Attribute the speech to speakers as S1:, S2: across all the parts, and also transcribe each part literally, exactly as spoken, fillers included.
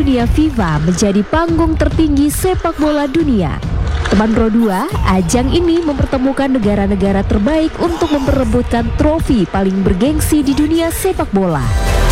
S1: Dunia FIFA menjadi panggung tertinggi sepak bola dunia. Teman Pro dua, ajang ini mempertemukan negara-negara terbaik untuk memperebutkan trofi paling bergengsi di dunia sepak bola.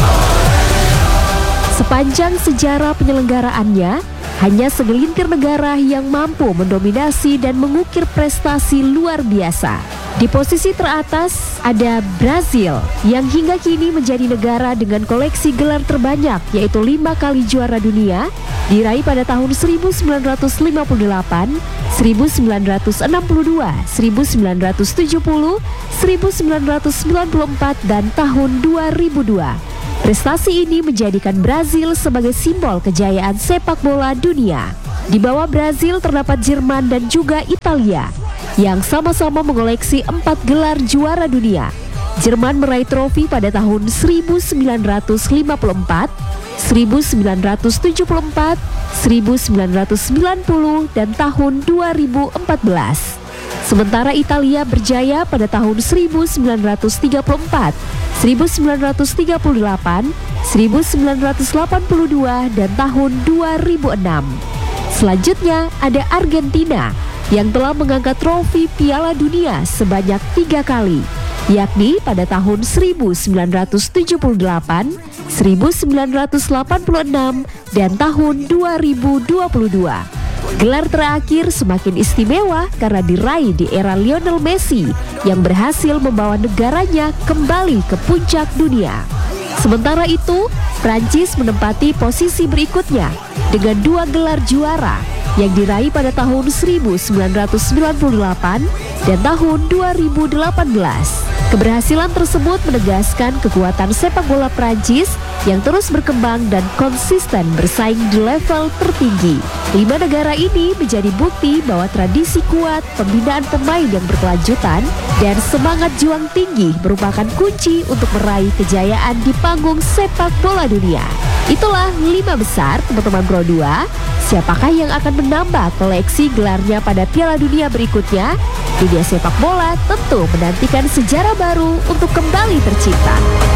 S1: Sepanjang sejarah penyelenggaraannya, hanya segelintir negara yang mampu mendominasi dan mengukir prestasi luar biasa. Di posisi teratas ada Brazil yang hingga kini menjadi negara dengan koleksi gelar terbanyak, yaitu lima kali juara dunia, diraih pada tahun seribu sembilan ratus lima puluh delapan, seribu sembilan ratus enam puluh dua, seribu sembilan ratus tujuh puluh, seribu sembilan ratus sembilan puluh empat, dan tahun dua ribu dua. Prestasi ini menjadikan Brazil sebagai simbol kejayaan sepak bola dunia. Di bawah Brazil terdapat Jerman dan juga Italia yang sama-sama mengoleksi empat gelar juara dunia. Jerman meraih trofi pada tahun seribu sembilan ratus lima puluh empat, seribu sembilan ratus tujuh puluh empat, seribu sembilan ratus sembilan puluh, dan tahun dua ribu empat belas. Sementara Italia berjaya pada tahun seribu sembilan ratus tiga puluh empat, seribu sembilan ratus tiga puluh delapan, seribu sembilan ratus delapan puluh dua, dan tahun dua ribu enam. Selanjutnya ada Argentina yang telah mengangkat trofi Piala Dunia sebanyak tiga kali, yakni pada tahun seribu sembilan ratus tujuh puluh delapan, seribu sembilan ratus delapan puluh enam, dan tahun dua ribu dua puluh dua. Gelar terakhir semakin istimewa karena diraih di era Lionel Messi yang berhasil membawa negaranya kembali ke puncak dunia. Sementara itu, Prancis menempati posisi berikutnya dengan dua gelar juara yang diraih pada tahun seribu sembilan ratus sembilan puluh delapan dan tahun dua ribu delapan belas. Keberhasilan tersebut menegaskan kekuatan sepak bola Prancis yang terus berkembang dan konsisten bersaing di level tertinggi. Lima negara ini menjadi bukti bahwa tradisi kuat, pembinaan pemain yang berkelanjutan, dan semangat juang tinggi merupakan kunci untuk meraih kejayaan di panggung sepak bola dunia. Itulah lima besar teman-teman Pro dua. Siapakah yang akan menambah koleksi gelarnya pada Piala Dunia berikutnya? Dunia sepak bola tentu menantikan sejarah baru untuk kembali tercipta.